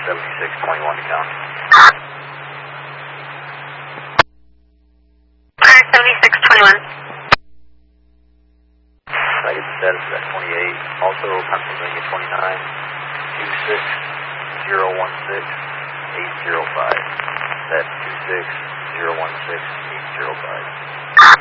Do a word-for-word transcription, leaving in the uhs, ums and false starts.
seventy-six twenty-one to count. Fire seventy-six twenty-one. I get the status of that twenty-eight. Also, Pennsylvania twenty-nine, two six zero one six eight zero five. That's two six zero one six eight zero five.